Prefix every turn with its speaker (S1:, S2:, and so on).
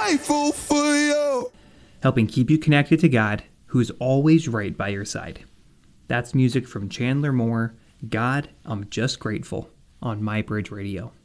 S1: grateful for you.
S2: Helping keep you connected to God, who is always right by your side. That's music from Chandler Moore, God, I'm Just Grateful, on My Bridge Radio.